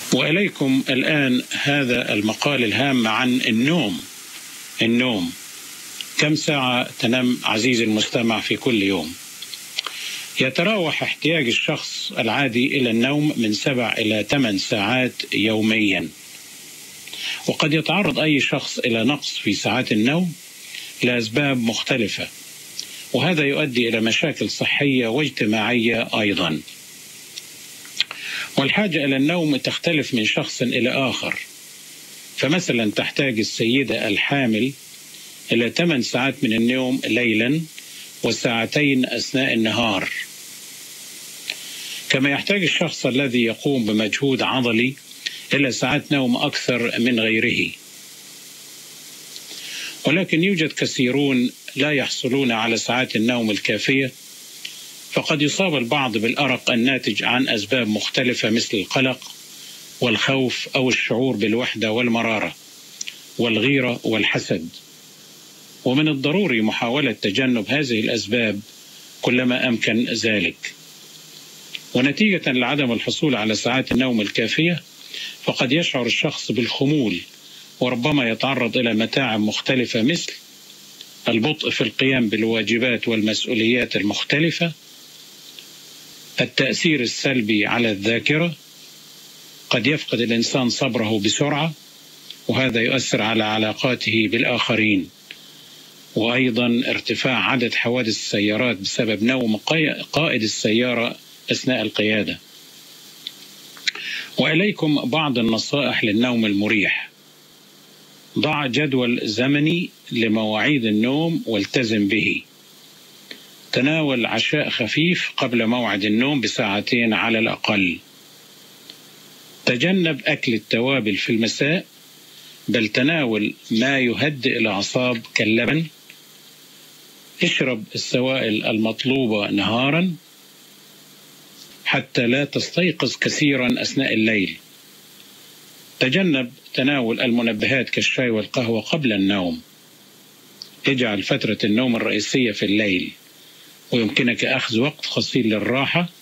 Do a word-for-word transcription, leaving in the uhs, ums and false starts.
وإليكم الآن هذا المقال الهام عن النوم. النوم كم ساعة تنام عزيزي المستمع في كل يوم؟ يتراوح احتياج الشخص العادي إلى النوم من سبع إلى ثمان ساعات يوميا، وقد يتعرض أي شخص إلى نقص في ساعات النوم لأسباب مختلفة، وهذا يؤدي إلى مشاكل صحية واجتماعية أيضا. والحاجة إلى النوم تختلف من شخص إلى آخر، فمثلا تحتاج السيدة الحامل إلى ثمان ساعات من النوم ليلا وساعتين أثناء النهار، كما يحتاج الشخص الذي يقوم بمجهود عضلي إلى ساعات نوم أكثر من غيره. ولكن يوجد كثيرون لا يحصلون على ساعات النوم الكافية، فقد يصاب البعض بالأرق الناتج عن أسباب مختلفة مثل القلق والخوف أو الشعور بالوحدة والمرارة والغيرة والحسد، ومن الضروري محاولة تجنب هذه الأسباب كلما أمكن ذلك. ونتيجة لعدم الحصول على ساعات النوم الكافية فقد يشعر الشخص بالخمول، وربما يتعرض إلى متاعب مختلفة مثل البطء في القيام بالواجبات والمسؤوليات المختلفة، التأثير السلبي على الذاكرة، قد يفقد الإنسان صبره بسرعة وهذا يؤثر على علاقاته بالآخرين، وأيضا ارتفاع عدد حوادث السيارات بسبب نوم قائد السيارة أثناء القيادة. وإليكم بعض النصائح للنوم المريح. ضع جدول زمني لمواعيد النوم والتزم به. تناول عشاء خفيف قبل موعد النوم بساعتين على الأقل. تجنب أكل التوابل في المساء، بل تناول ما يهدئ الأعصاب كاللبن. اشرب السوائل المطلوبة نهارا حتى لا تستيقظ كثيرا أثناء الليل. تجنب تناول المنبهات كالشاي والقهوة قبل النوم. اجعل فترة النوم الرئيسية في الليل، ويمكنك أخذ وقت قصير للراحة